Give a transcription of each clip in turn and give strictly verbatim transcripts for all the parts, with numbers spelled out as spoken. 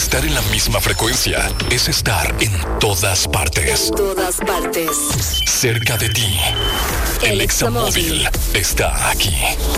Estar en la misma frecuencia es estar en todas partes. En todas partes. Cerca de ti. El Examóvil está aquí.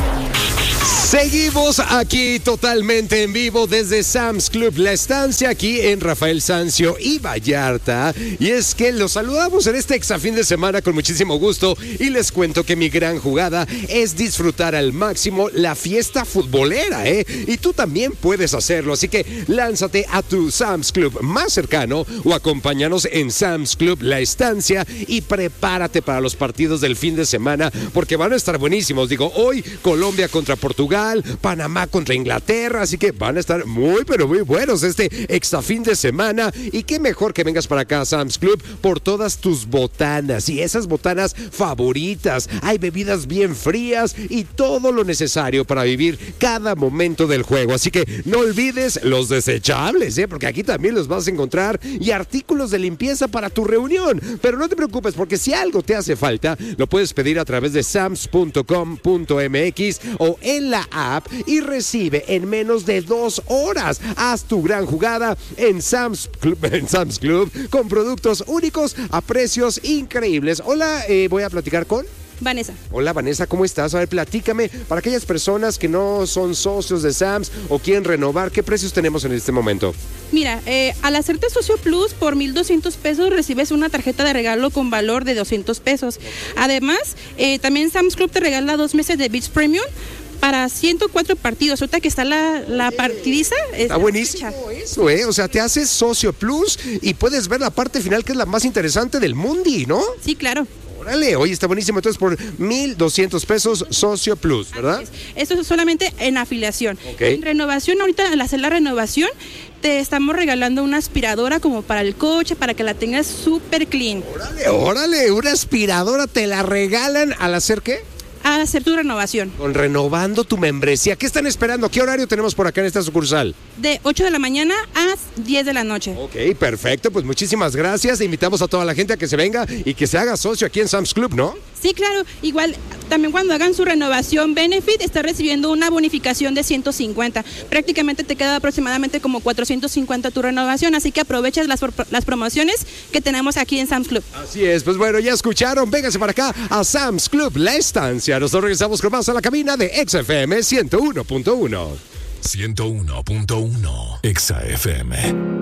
Seguimos aquí totalmente en vivo desde Sam's Club La Estancia, aquí en Rafael Sanzio y Vallarta. Y es que los saludamos en este exafín de semana con muchísimo gusto y les cuento que mi gran jugada es disfrutar al máximo la fiesta futbolera, ¿eh? Y tú también puedes hacerlo, así que lánzate a tu Sam's Club más cercano o acompáñanos en Sam's Club La Estancia y prepárate para los partidos del fin de semana porque van a estar buenísimos. Digo, hoy Colombia contra Portugal, Panamá contra Inglaterra, así que van a estar muy pero muy buenos este extra fin de semana. Y qué mejor que vengas para acá a Sam's Club por todas tus botanas y esas botanas favoritas. Hay bebidas bien frías y todo lo necesario para vivir cada momento del juego, así que no olvides los desechables, ¿eh? Porque aquí también los vas a encontrar, y artículos de limpieza para tu reunión. Pero no te preocupes, porque si algo te hace falta, lo puedes pedir a través de sams punto com punto m x o en la app y recibe en menos de dos horas. Haz tu gran jugada en Sam's Club, en Sam's Club con productos únicos a precios increíbles. Hola, eh, voy a platicar con Vanessa. Hola Vanessa, ¿cómo estás? A ver, platícame, para aquellas personas que no son socios de Sam's o quieren renovar, ¿qué precios tenemos en este momento? Mira, eh, al hacerte socio plus por mil doscientos pesos recibes una tarjeta de regalo con valor de doscientos pesos. Además, eh, también Sam's Club te regala dos meses de Beach Premium para ciento cuatro partidos. Ahorita que está la, la partidiza. Está buenísimo eso, ¿eh? O sea, te haces socio plus y puedes ver la parte final que es la más interesante del mundi, ¿no? Sí, claro. Órale, oye, está buenísimo. Entonces, por mil doscientos pesos, Socio Plus, ¿verdad? Es. Esto es solamente en afiliación. Okay. En renovación, ahorita al hacer la renovación, te estamos regalando una aspiradora como para el coche, para que la tengas súper clean. Órale, órale, una aspiradora te la regalan al hacer ¿qué? A hacer tu renovación. Con renovando tu membresía. ¿Qué están esperando? ¿Qué horario tenemos por acá en esta sucursal? De ocho de la mañana a diez de la noche. Ok, perfecto. Pues muchísimas gracias. Invitamos a toda la gente a que se venga y que se haga socio aquí en Sam's Club, ¿no? Sí, claro. Igual, también cuando hagan su renovación Benefit, está recibiendo una bonificación de ciento cincuenta. Prácticamente te queda aproximadamente como cuatrocientos cincuenta tu renovación, así que aprovechas las, las promociones que tenemos aquí en Sam's Club. Así es. Pues bueno, ya escucharon. Vénganse para acá a Sam's Club La Estancia. Nosotros regresamos con más a la cabina de Exa F M ciento uno punto uno. ciento uno punto uno Exa F M.